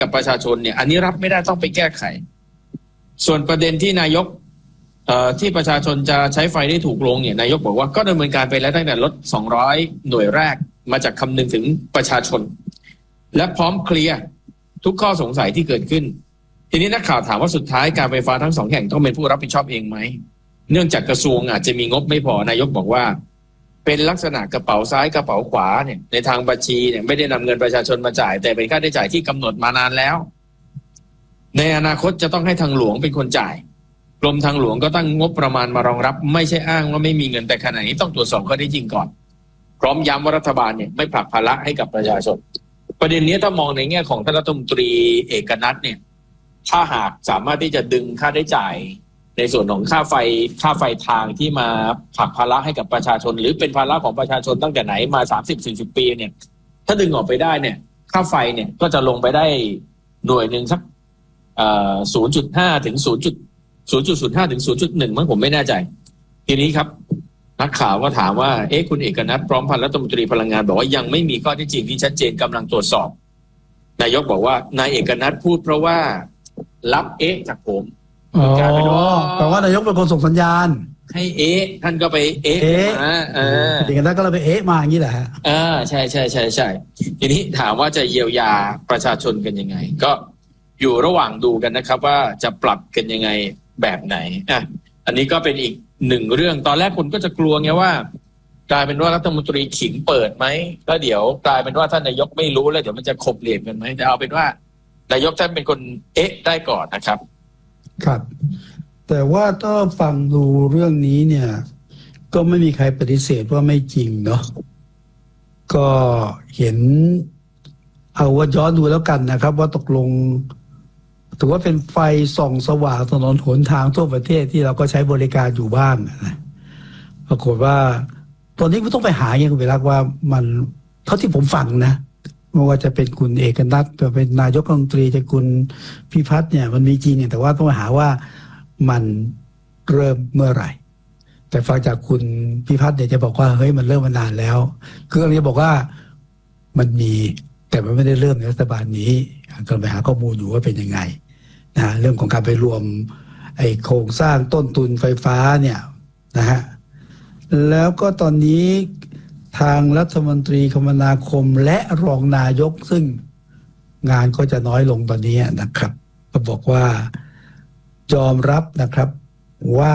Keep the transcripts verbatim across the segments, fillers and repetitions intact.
กับประชาชนเนี่ยอันนี้รับไม่ได้ต้องไปแก้ไขส่วนประเด็นที่นายกที่ประชาชนจะใช้ไฟได้ถูกลงเนี่ยนายกบอกว่าก็ดำเนินการไปแล้วตั้งแต่ลดสองร้อยหน่วยแรกมาจากคำนึงถึงประชาชนและพร้อมเคลียร์ทุกข้อสงสัยที่เกิดขึ้นทีนี้นักข่าวถามว่าสุดท้ายการไฟฟ้าทั้งสองแห่งต้องเป็นผู้รับผิดชอบเองไหมเนื่องจากกระทรวงอาจจะมีงบไม่พอนายกบอกว่าเป็นลักษณะกระเป๋าซ้ายกระเป๋าขวาเนี่ยในทางบัญชีเนี่ยไม่ได้นำเงินประชาชนมาจ่ายแต่เป็นค่าใช้จ่ายที่กำหนดมานานแล้วในอนาคตจะต้องให้ทางหลวงเป็นคนจ่ายกรมทางหลวงก็ตั้งงบประมาณมารองรับไม่ใช่อ้างว่าไม่มีเงินแต่ขณะนี้ต้องตรวจสอบข้อเท็จจริงก่อนพร้อมย้ำว่ารัฐบาลเนี่ยไม่ผลักภาระให้กับประชาชนประเด็นนี้ถ้ามองในแง่ของท่านรัฐมนตรีเอกนัทเนี่ยถ้าหากสามารถที่จะดึงค่าใช้จ่ายในส่วนของค่าไฟค่าไฟทางที่มาผลักภาระให้กับประชาชนหรือเป็นภาระของประชาชนตั้งแต่ไหนมา สามสิบถึงสี่สิบ ปีเนี่ยถ้าดึงออกไปได้เนี่ยค่าไฟเนี่ยก็จะลงไปได้หน่วยหนึ่งสักเอ่อ ศูนย์จุดห้า ถึง ศูนย์ ศูนย์จุดศูนย์ห้า ถึง ศูนย์จุดหนึ่ง มั้งผมไม่แน่ใจทีนี้ครับนักข่าวก็ถามว่าเอ๊ะคุณเอกนัทพร้อมพันธ์รัฐมนตรีพลังงานบอกว่ายังไม่มีข้อเท็จจริงที่ชัดเจนกำลังตรวจสอบนายกบอกว่านายเอกนัทพูดเพราะว่ารับเอ๊ะจากผมอ๋อแปลว่านายกเป็นคนส่งสัญญาณให้เอ๊ะท่านก็ไปเอ๊ะมาเออเอกนัทก็เลยไปเอ๊ะมาอย่างนี้แหละฮะอ่าใช่ใช่ใช่ใช่ทีนี้ถามว่าจะเยียวยาประชาชนกันยังไงก็อยู่ระหว่างดูกันนะครับว่าจะปรับกันยังไงแบบไหนอ่ะอันนี้ก็เป็นอีกหนึ่งเรื่องตอนแรกคนก็จะกลัวไงว่ากลายเป็นว่ารัฐมนตรีขิงเปิดไหมก็เดี๋ยวกลายเป็นว่าท่านนายกไม่รู้แล้วเดี๋ยวมันจะขบเหลี่ยมกันไหมแต่เอาเป็นว่านายกท่านเป็นคนเอ๊ะได้ก่อนนะครับครับแต่ว่าถ้าฟังดูเรื่องนี้เนี่ยก็ไม่มีใครปฏิเสธว่าไม่จริงเนาะก็เห็นเอาว่าย้อนดูแล้วกันนะครับว่าตกลงถือว่าเป็นไฟส่องสว่างถนนหนทางทั่วประเทศที่เราก็ใช้บริการอยู่บ้างนะปรากฏว่าตอนนี้ไม่ต้องไปหาอย่างคุณเวลาว่ามันเท่าที่ผมฟังนะไม่ว่าจะเป็นคุณเอกนัทจะเป็นนายกรัฐมนตรีจะคุณพิพัฒน์เนี่ยมันมีจริงแต่ว่าต้องไปหาว่ามันเริ่มเมื่อไหร่แต่ฟังจากคุณพิพัฒน์เนี่ยจะบอกว่าเฮ้ยมันเริ่มมานานแล้วคือเราจะบอกว่ามันมีแต่มันไม่ได้เริ่มในรัฐบาลนี้กำลังไปหาข้อมูลอยู่ว่าเป็นยังไงนะเรื่องของการไปรวมไอ้โครงสร้างต้นทุนไฟฟ้าเนี่ยนะฮะแล้วก็ตอนนี้ทางรัฐมนตรีคมนาคมและรองนายกซึ่งงานก็จะน้อยลงตอนนี้นะครับก็บอกว่ายอมรับนะครับว่า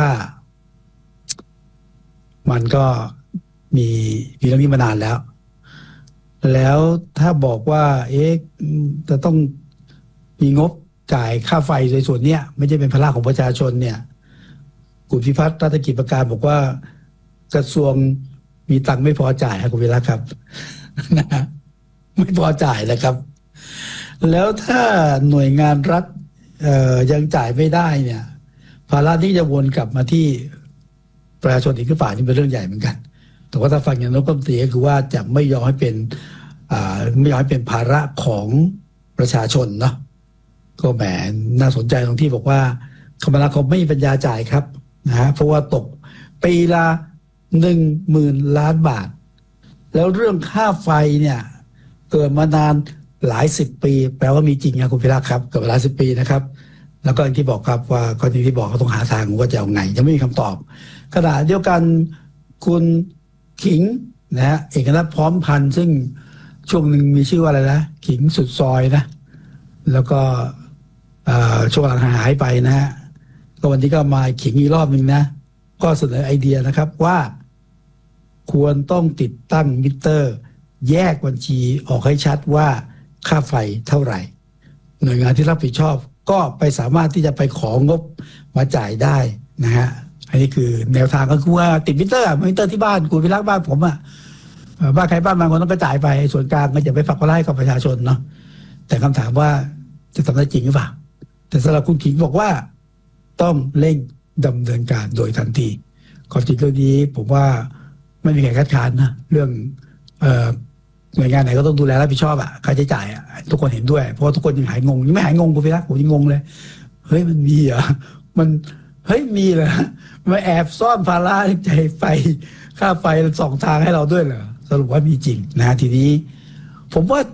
มันก็มีมีเรื่องนี้มานานแล้วแล้วถ้าบอกว่าเอ๊ะจะต้องมีงบจ่ายค่าไฟในส่วนเนี้ยไม่ใช่เป็นภาระของประชาชนเนี่ยคุณพิพัฒน์รัตนกิจประการบอกว่ากระทรวงมีตังค์ไม่พอจ่ายครับคุณวิระครับนะไม่พอจ่ายนะครับแล้วถ้าหน่วยงานรัฐเอ่อยังจ่ายไม่ได้เนี่ยภาระที่จะวนกลับมาที่ประชาชนอีกหรือเปล่านี่เป็นเรื่องใหญ่เหมือนกันแต่ว่าถ้าฟังอย่างนายกรัฐมนตรีก็คือว่าจะไม่ยอมให้เป็นอ่าไม่ยอมให้เป็นภาระของประชาชนเนาะก็แหมน่าสนใจตรงที่บอกว่าคมนาคมไม่มีปัญญาจ่ายครับนะฮะเพราะว่าตกปีละหนึ่งหมื่นล้านบาทแล้วเรื่องค่าไฟเนี่ยเกิดมานานหลายสิบปีแปลว่ามีจริงนะคุณพิรักษ์ครับเกิดมาหลายสิบปีนะครับแล้วก็อย่างที่บอกครับว่าก็อย่างที่บอกเขาต้องหาทางว่าจะเอาไงยังไม่มีคำตอบขณะเดียวกันคุณขิงนะฮะเอกนัทพร้อมพันธ์ซึ่งช่วงหนึ่งมีชื่อว่าอะไรนะขิงสุดซอยนะแล้วก็ช่วงหลังหายไปนะฮะก็วันนี้ก็มาขิงอีกรอบหนึ่งนะก็เสนอไอเดียนะครับว่าควรต้องติดตั้งมิเตอร์แยกบัญชีออกให้ชัดว่าค่าไฟเท่าไหร่หน่วยงานที่รับผิดชอบก็ไปสามารถที่จะไปของงบมาจ่ายได้นะฮะอันนี้คือแนวทางก็คือว่าติดมิเตอร์มิเตอร์ที่บ้านคุณพิรักษ์บ้านผมอ่ะบ้านใครบ้านมันคนต้องกระจายไปส่วนกลางก็จะไปฝากภาระให้กับประชาชนเนาะแต่คำถามว่าจะทำได้จริงหรือเปล่าแต่สำหรับคุณขิงบอกว่าต้องเร่งดำเนินการโดยทันทีความจริงเรื่องนี้ผมว่าไม่มีใครคัดค้านนะเรื่องเอ่อหน่วยงานไหนก็ต้องดูแลรับผิดชอบอ่ะค่าใช้จ่ายอ่ะทุกคนเห็นด้วยเพราะทุกคนยังหายงงยังไม่หายงงคุณพิรักษ์ผมยังงงเลยเฮ้ยมันมีเหรอมันเฮ้ยมีเหรอมาแอบซ่อนภาระใจไฟค่าไฟสองทางให้เราด้วยเหรอสรุปว่ามีจริงนะทีนี้ผมว่า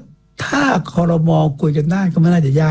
ถ้าครมคุยกันได้ก็ไม่น่าจะยาก